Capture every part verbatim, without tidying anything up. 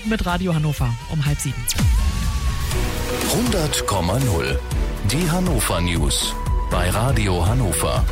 mit Radio Hannover um halb sieben. hundert Komma null. Die Hannover News bei Radio Hannover.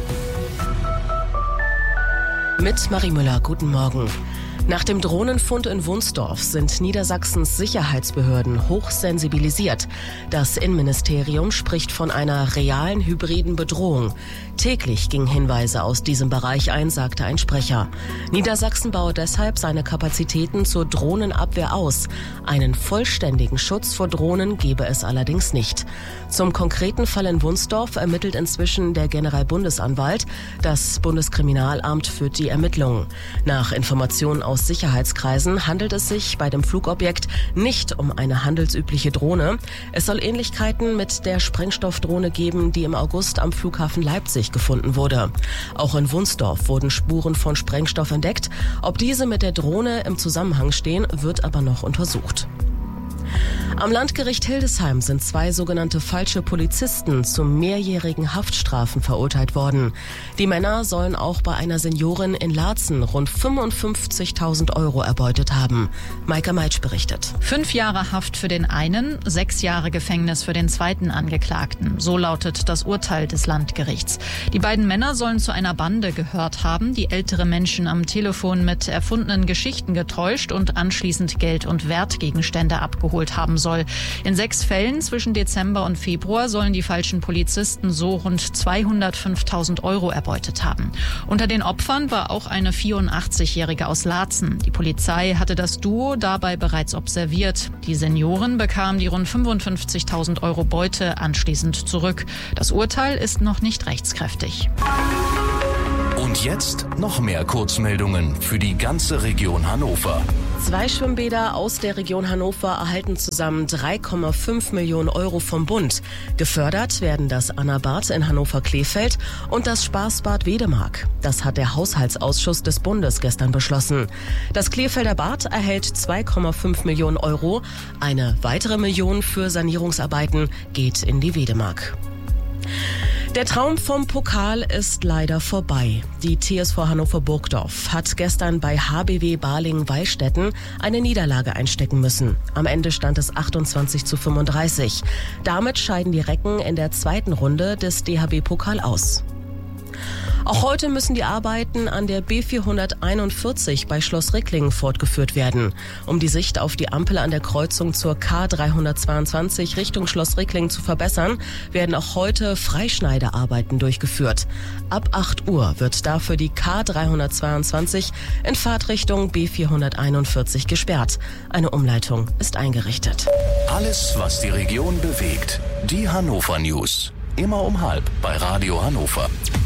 Mit Marie Müller, guten Morgen. Nach dem Drohnenfund in Wunsdorf sind Niedersachsens Sicherheitsbehörden hochsensibilisiert. Das Innenministerium spricht von einer realen hybriden Bedrohung. Täglich gingen Hinweise aus diesem Bereich ein, sagte ein Sprecher. Niedersachsen baue deshalb seine Kapazitäten zur Drohnenabwehr aus. Einen vollständigen Schutz vor Drohnen gebe es allerdings nicht. Zum konkreten Fall in Wunsdorf ermittelt inzwischen der Generalbundesanwalt. Das Bundeskriminalamt führt die Ermittlungen. Nach Informationen aus Sicherheitskreisen handelt es sich bei dem Flugobjekt nicht um eine handelsübliche Drohne. Es soll Ähnlichkeiten mit der Sprengstoffdrohne geben, die im August am Flughafen Leipzig gefunden wurde. Auch in Wunsdorf wurden Spuren von Sprengstoff entdeckt. Ob diese mit der Drohne im Zusammenhang stehen, wird aber noch untersucht. Am Landgericht Hildesheim sind zwei sogenannte falsche Polizisten zu mehrjährigen Haftstrafen verurteilt worden. Die Männer sollen auch bei einer Seniorin in Laatzen rund fünfundfünfzigtausend Euro erbeutet haben. Maike Meitsch berichtet. Fünf Jahre Haft für den einen, sechs Jahre Gefängnis für den zweiten Angeklagten. So lautet das Urteil des Landgerichts. Die beiden Männer sollen zu einer Bande gehört haben, die ältere Menschen am Telefon mit erfundenen Geschichten getäuscht und anschließend Geld und Wertgegenstände abgeholt haben soll. In sechs Fällen zwischen Dezember und Februar sollen die falschen Polizisten so rund zweihundertfünftausend Euro erbeutet haben. Unter den Opfern war auch eine vierundachtzigjährige aus Laatzen. Die Polizei hatte das Duo dabei bereits observiert. Die Senioren bekamen die rund fünfundfünfzigtausend Euro Beute anschließend zurück. Das Urteil ist noch nicht rechtskräftig. Und jetzt noch mehr Kurzmeldungen für die ganze Region Hannover. Zwei Schwimmbäder aus der Region Hannover erhalten zusammen drei Komma fünf Millionen Euro vom Bund. Gefördert werden das Annabad in Hannover-Kleefeld und das Spaßbad Wedemark. Das hat der Haushaltsausschuss des Bundes gestern beschlossen. Das Kleefelder Bad erhält zwei Komma fünf Millionen Euro. Eine weitere Million für Sanierungsarbeiten geht in die Wedemark. Der Traum vom Pokal ist leider vorbei. Die T S V Hannover Burgdorf hat gestern bei H B W Balingen-Weilstätten eine Niederlage einstecken müssen. Am Ende stand es achtundzwanzig zu fünfunddreißig. Damit scheiden die Recken in der zweiten Runde des D H B-Pokal aus. Auch heute müssen die Arbeiten an der B vierhunderteinundvierzig bei Schloss Ricklingen fortgeführt werden. Um die Sicht auf die Ampel an der Kreuzung zur K dreihundertzweiundzwanzig Richtung Schloss Ricklingen zu verbessern, werden auch heute Freischneidearbeiten durchgeführt. Ab acht Uhr wird dafür die K dreihundertzweiundzwanzig in Fahrtrichtung B vierhunderteinundvierzig gesperrt. Eine Umleitung ist eingerichtet. Alles, was die Region bewegt. Die Hannover News. Immer um halb bei Radio Hannover.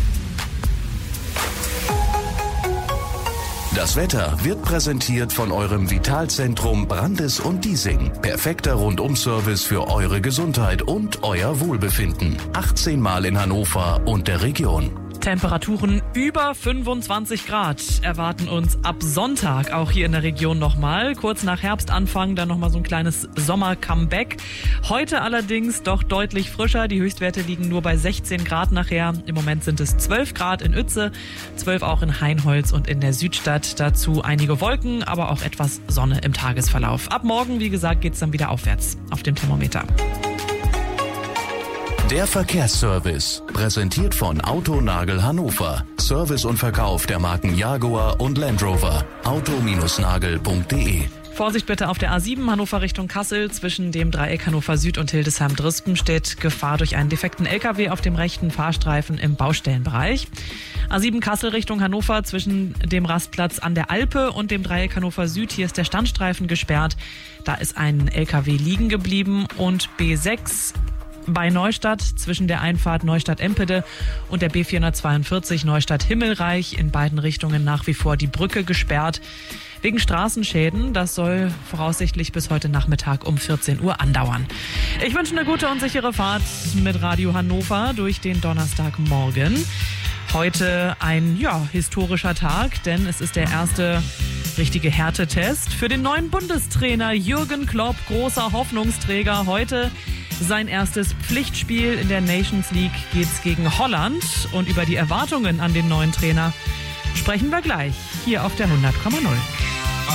Das Wetter wird präsentiert von eurem Vitalzentrum Brandes und Diesing. Perfekter Rundum-Service für eure Gesundheit und euer Wohlbefinden. achtzehn Mal in Hannover und der Region. Temperaturen über fünfundzwanzig Grad erwarten uns ab Sonntag auch hier in der Region nochmal. Kurz nach Herbstanfang dann nochmal so ein kleines Sommer-Comeback. Heute allerdings doch deutlich frischer. Die Höchstwerte liegen nur bei sechzehn Grad nachher. Im Moment sind es zwölf Grad in Uetze, zwölf auch in Hainholz und in der Südstadt. Dazu einige Wolken, aber auch etwas Sonne im Tagesverlauf. Ab morgen, wie gesagt, geht's dann wieder aufwärts auf dem Thermometer. Der Verkehrsservice, präsentiert von Autonagel Hannover. Service und Verkauf der Marken Jaguar und Land Rover. auto Bindestrich nagel punkt de. Vorsicht bitte auf der A sieben Hannover Richtung Kassel. Zwischen dem Dreieck Hannover Süd und Hildesheim-Drispen steht Gefahr durch einen defekten L K W auf dem rechten Fahrstreifen im Baustellenbereich. A sieben Kassel Richtung Hannover zwischen dem Rastplatz an der Alpe und dem Dreieck Hannover Süd. Hier ist der Standstreifen gesperrt. Da ist ein L K W liegen geblieben. Und B sechs bei Neustadt zwischen der Einfahrt Neustadt-Empede und der B vierhundertzweiundvierzig Neustadt-Himmelreich in beiden Richtungen nach wie vor die Brücke gesperrt. Wegen Straßenschäden, das soll voraussichtlich bis heute Nachmittag um vierzehn Uhr andauern. Ich wünsche eine gute und sichere Fahrt mit Radio Hannover durch den Donnerstagmorgen. Heute ein ja, historischer Tag, denn es ist der erste richtige Härtetest für den neuen Bundestrainer Jürgen Klopp, großer Hoffnungsträger. Heute sein erstes Pflichtspiel in der Nations League geht's gegen Holland. Und über die Erwartungen an den neuen Trainer sprechen wir gleich hier auf der hundert Komma null.